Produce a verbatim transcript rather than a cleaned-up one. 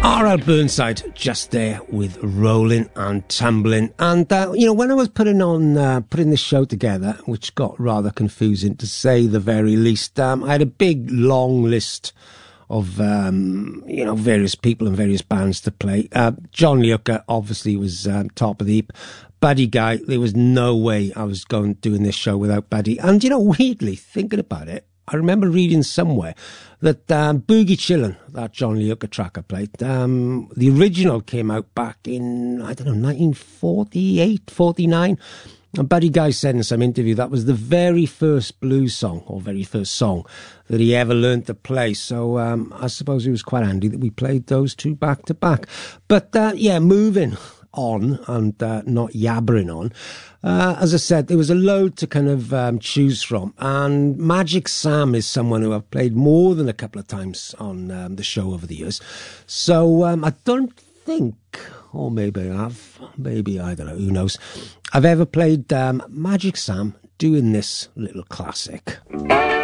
R L Burnside just there with Rolling and Tumbling. And, uh, you know, when I was putting on, uh, putting this show together, which got rather confusing to say the very least, um, I had a big, long list of, um, you know, various people and various bands to play. Uh, John Lee Hooker obviously was um, top of the heap. Buddy Guy, there was no way I was going doing this show without Buddy. And, you know, weirdly, thinking about it, I remember reading somewhere that um, Boogie Chillin', that John Lee Hooker track I played, um, the original came out back in, I don't know, nineteen forty-eight, forty-nine. And Buddy Guy said in some interview that was the very first blues song, or very first song, that he ever learned to play. So um, I suppose it was quite handy that we played those two back to back. But uh, yeah, moving on and uh, not yabbering on. Uh, as I said, there was a load to kind of um, choose from, and Magic Sam is someone who I've played more than a couple of times on um, the show over the years. So um, I don't think, or maybe I have, maybe, I don't know, who knows, I've ever played um, Magic Sam doing this little classic.